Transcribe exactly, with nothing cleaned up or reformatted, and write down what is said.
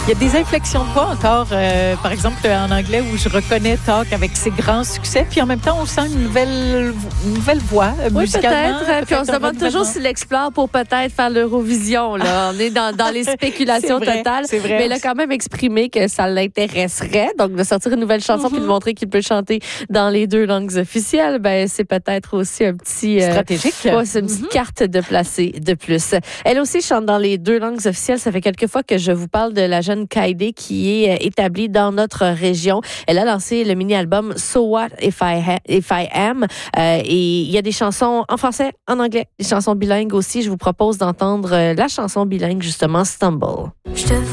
Il y a des inflexions de voix encore, euh, par exemple en anglais où je reconnais Talk avec ses grands succès, puis en même temps on sent une nouvelle, une nouvelle voix euh, oui, musicalement. peut-être. Peut-être puis on se demande toujours s'il explore pour peut-être faire l'Eurovision. Là. On est dans, dans les spéculations c'est vrai, totales. C'est vrai. Mais il a quand même exprimé que ça l'intéresserait. Donc de sortir une nouvelle chanson mm-hmm. puis de montrer qu'il peut chanter dans les deux langues officielles, ben c'est peut-être aussi un petit... Euh, stratégique. Ouais, c'est une petite mm-hmm. carte de placer de plus. Elle aussi chante dans les deux langues officielles. Ça fait quelques fois que je vous parle de la jeune Kaide qui est établie dans notre région. Elle a lancé le mini-album So What If I, ha- If I Am. Euh, et il y a des chansons en français, en anglais, des chansons bilingues aussi. Je vous propose d'entendre la chanson bilingue, justement, Stumble. Je te